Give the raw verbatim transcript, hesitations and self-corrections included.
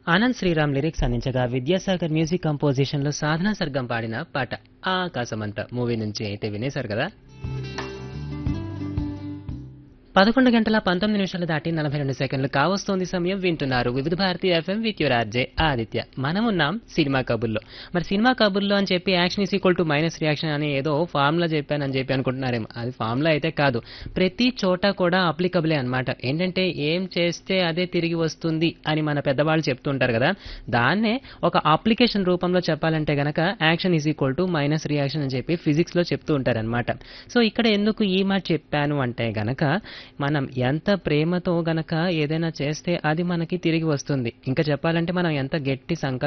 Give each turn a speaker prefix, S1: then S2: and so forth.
S1: Anand Sriram lyrics అందించగా Vidyasagar music composition లో సాధనా సర్గం పాడిన పాట ఆకాశమంత మూవీ నుంచి అయితే వినేశారు కదా. పదకొండు గంటల పంతొమ్మిది నిమిషాలు దాటి నలభై రెండు సెకండ్లు కావస్తోంది సమయం. వింటున్నారు వివిధ Bharati FM with your RJ Aditya. మనం ఉన్నాం సినిమా కబుర్లో. మరి సినిమా కబుర్లో అని చెప్పి action is equal to minus reaction అని ఏదో ఫార్ములా చెప్పానని చెప్పి అనుకుంటున్నారేమో. అది ఫార్ములా అయితే కాదు, ప్రతి చోట కూడా అప్లికబులే అనమాట. ఏంటంటే ఏం చేస్తే అదే తిరిగి వస్తుంది అని మన పెద్దవాళ్ళు చెప్తుంటారు కదా, దాన్నే ఒక అప్లికేషన్ రూపంలో చెప్పాలంటే గనక action is equal to minus reaction అని చెప్పి ఫిజిక్స్ లో చెప్తూ ఉంటారనమాట. సో ఇక్కడ ఎందుకు ఈ మాట చెప్పాను అంటే గనక, మనం ఎంత ప్రేమతో గనక ఏదైనా చేస్తే అది మనకి తిరిగి వస్తుంది. ఇంకా చెప్పాలంటే మనం ఎంత గట్టి సంకల్పం